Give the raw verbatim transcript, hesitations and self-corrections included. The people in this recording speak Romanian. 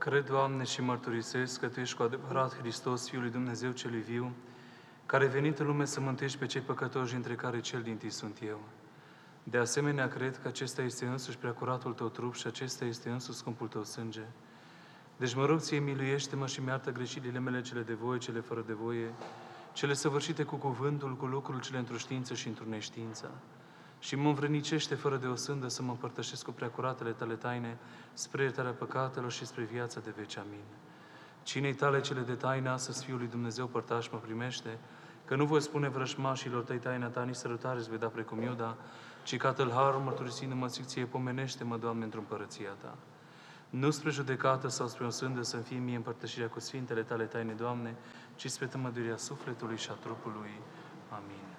Cred, Doamne, și mărturisesc că Tu ești cu adevărat Hristos, Fiul lui Dumnezeu celui viu, care ai venit în lume să mântuiești pe cei păcătoși, dintre care cel din-tâi sunt eu. De asemenea, cred că acesta este însuși preacuratul Tău trup și acesta este însuși scumpul Tău sânge. Deci mă rog Ție, miluiește-mă și mi-artă greșelile mele, cele de voie, cele fără de voie, cele săvârșite cu cuvântul, cu lucrul, cele într-o știință și într-o neștiință. Și mă învrednicește fără de o sândă să mă împărtășesc cu preacuratele Tale taine, spre iertarea păcatelor și spre viața de veci. Amin. Cinei Tale cele de taină, astăzi Fiul lui Dumnezeu părtaș mă primește, că nu voi spune vrășmașilor Tăi taina Ta, nici sărutare îți voi da precum Iuda, ci ca tâlharul mărturisindu-mă zic Ție, pomenește-mă, Doamne, într-o împărăția Ta. Nu spre judecată sau spre o sândă să-mi fie mie împărtășirea cu Sfintele Tale taine, Doamne, ci spre tămăduirea sufletului și a trupului. Amin.